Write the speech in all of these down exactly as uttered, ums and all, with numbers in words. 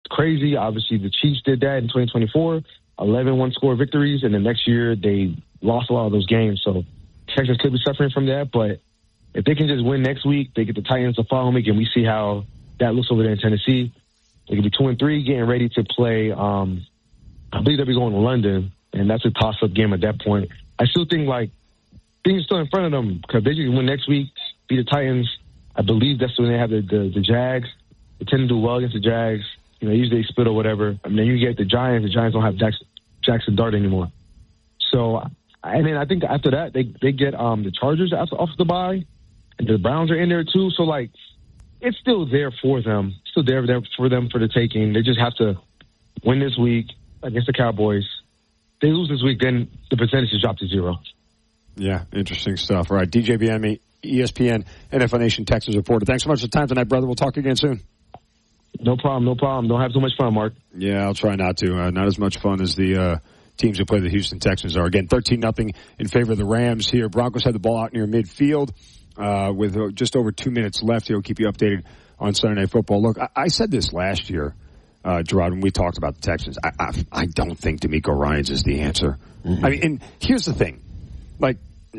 crazy. Obviously, the Chiefs did that in twenty twenty-four, eleven one-score victories, and the next year they lost a lot of those games. So Texans could be suffering from that, but if they can just win next week, they get the Titans the following week, and we see how that looks over there in Tennessee. They could be two and three, getting ready to play. Um, I believe they'll be going to London, and that's a toss-up game at that point. I still think like things are still in front of them because they just win next week, beat the Titans. I believe that's when they have the, the, the Jags. They tend to do well against the Jags. You know, usually they split or whatever. I mean, then you get the Giants. The Giants don't have Jackson, Jackson Dart anymore. So, and then I think after that, they they get um, the Chargers off, off the bye, and the Browns are in there too. So, like, it's still there for them. Still there, there for them for the taking. They just have to win this week against the Cowboys. They lose this week, then the percentages drop to zero. Yeah, interesting stuff. All right, D J Bienemy, E S P N, N F L Nation Texans reporter. Thanks so much for the time tonight, brother. We'll talk again soon. No problem, no problem. Don't have too much fun, Mark. Yeah, I'll try not to. Uh, not as much fun as the uh, teams who play the Houston Texans are. Again, thirteen nothing in favor of the Rams here. Broncos had the ball out near midfield uh, with uh, just over two minutes left. He'll keep you updated on Sunday Night Football. Look, I, I said this last year, uh, Gerard, when we talked about the Texans. I, I, I don't think DeMeco Ryans is the answer. Mm-hmm. I mean, and here's the thing. Like,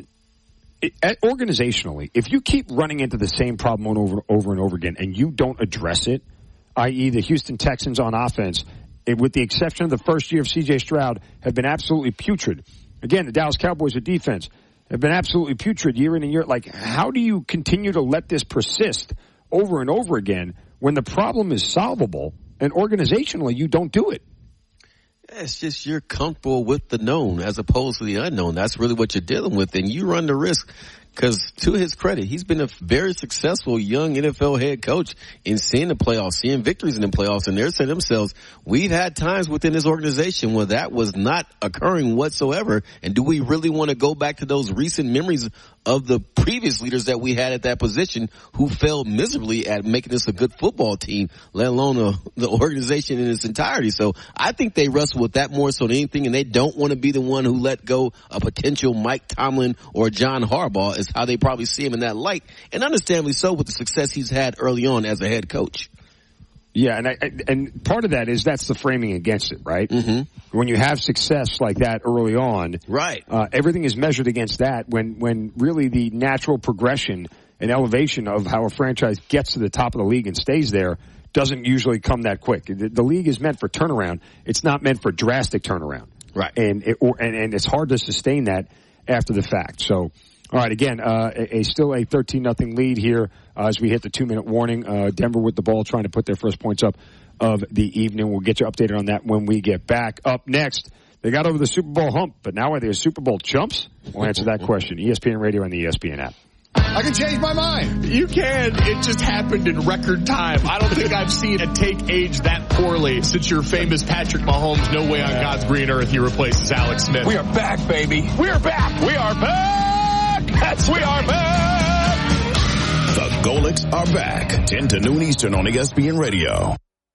it, organizationally, if you keep running into the same problem over, over and over again and you don't address it, that is the Houston Texans on offense, it, with the exception of the first year of C J Stroud, have been absolutely putrid. Again, the Dallas Cowboys with defense have been absolutely putrid year in and year. Like, how do you continue to let this persist over and over again when the problem is solvable and organizationally you don't do it? It's just you're comfortable with the known as opposed to the unknown. That's really what you're dealing with, and you run the risk. Because to his credit, he's been a very successful young N F L head coach in seeing the playoffs, seeing victories in the playoffs, and they're saying themselves, we've had times within this organization where that was not occurring whatsoever, and do we really want to go back to those recent memories of the previous leaders that we had at that position who failed miserably at making this a good football team, let alone a, the organization in its entirety? So I think they wrestle with that more so than anything, and they don't want to be the one who let go a potential Mike Tomlin or John Harbaugh, is how they probably see him in that light, and understandably so with the success he's had early on as a head coach. Yeah, and I, and part of that is that's the framing against it, right? Mm-hmm. When you have success like that early on, right? Uh, everything is measured against that. When when really the natural progression and elevation of how a franchise gets to the top of the league and stays there doesn't usually come that quick. The, the league is meant for turnaround. It's not meant for drastic turnaround, right? And it, or, and and it's hard to sustain that after the fact. So. All right, again, uh, a, a still a thirteen nothing lead here uh, as we hit the two-minute warning. Uh, Denver with the ball trying to put their first points up of the evening. We'll get you updated on that when we get back. Up next, they got over the Super Bowl hump, but now are they Super Bowl chumps? We'll answer that question. E S P N Radio and the E S P N app. I can change my mind. You can. It just happened in record time. I don't think I've seen a take age that poorly since your famous Patrick Mahomes, no way on God's green earth he replaces Alex Smith. We are back, baby. We are back. We are back. Yes, we are back. The Golics are back. ten to noon Eastern on E S P N Radio.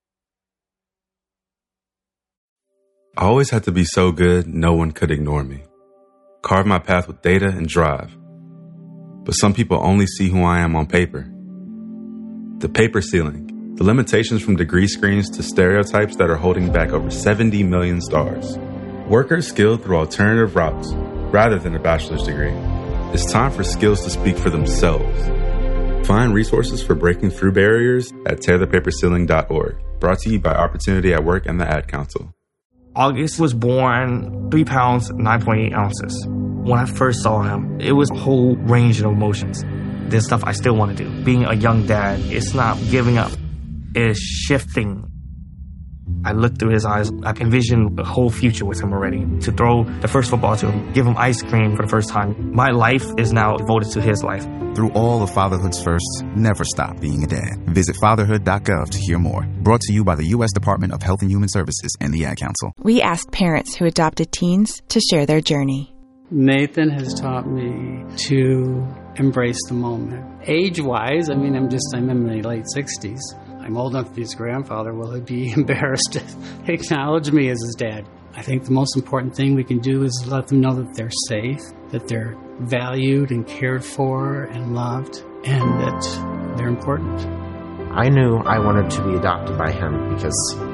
I always had to be so good, no one could ignore me. Carve my path with data and drive. But some people only see who I am on paper. The paper ceiling. The limitations from degree screens to stereotypes that are holding back over seventy million stars. Workers skilled through alternative routes rather than a bachelor's degree. It's time for skills to speak for themselves. Find resources for breaking through barriers at tear the paper ceiling dot org. Brought to you by Opportunity at Work and the Ad Council. August was born three pounds, nine point eight ounces. When I first saw him, it was a whole range of emotions. There's stuff I still want to do. Being a young dad, it's not giving up. It's shifting. I looked through his eyes. I envisioned a whole future with him already. To throw the first football to him, give him ice cream for the first time. My life is now devoted to his life. Through all of fatherhood's firsts, never stop being a dad. Visit fatherhood dot gov to hear more. Brought to you by the U S Department of Health and Human Services and the Ad Council. We asked parents who adopted teens to share their journey. Nathan has taught me to embrace the moment. Age-wise, I mean, I'm just, I'm in my late sixties. I'm old enough to be his grandfather. Will he be embarrassed to acknowledge me as his dad? I think the most important thing we can do is let them know that they're safe, that they're valued and cared for and loved, and that they're important. I knew I wanted to be adopted by him because